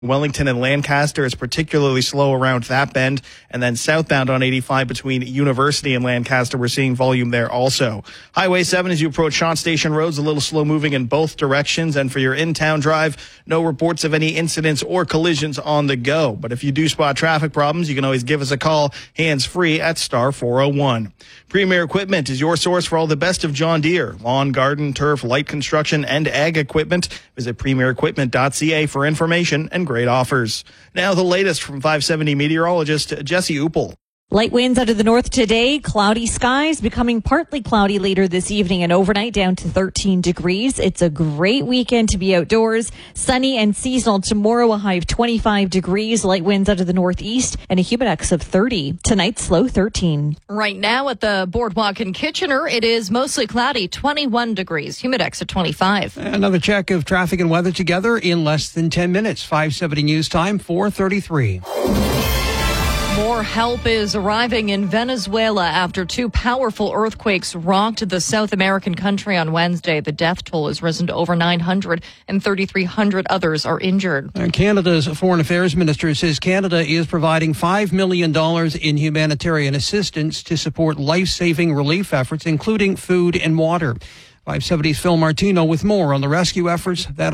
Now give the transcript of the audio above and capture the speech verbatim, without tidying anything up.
Wellington and Lancaster is particularly slow around that bend. And then southbound on eighty-five between University and Lancaster, we're seeing volume there also. Highway seven, as you approach Shant Station Road, is a little slow moving in both directions. And for your in-town drive, no reports of any incidents or collisions on the go. But if you do spot traffic problems, you can always give us a call hands-free at star four oh one. Premier Equipment is your source for all the best of John Deere. Lawn, garden, turf, light construction, and ag equipment. Visit premier equipment dot c a for information and great offers. Now the latest from five seventy meteorologist Jesse Uppel. Light winds out of the north today, cloudy skies becoming partly cloudy later this evening and overnight down to thirteen degrees. It's a great weekend to be outdoors. Sunny and seasonal tomorrow, a high of twenty-five degrees, light winds out of the northeast and a humidex of thirty. Tonight's low thirteen. Right now at the Boardwalk in Kitchener, it is mostly cloudy, twenty-one degrees, humidex at twenty-five. Another check of traffic and weather together in less than ten minutes. five seventy News Time, four thirty-three. More help is arriving in Venezuela after two powerful earthquakes rocked the South American country on Wednesday. The death toll has risen to over nine hundred, and thirty-three hundred others are injured. And Canada's Foreign Affairs Minister says Canada is providing five million dollars in humanitarian assistance to support life-saving relief efforts, including food and water. five seventy's Phil Martino with more on the rescue efforts that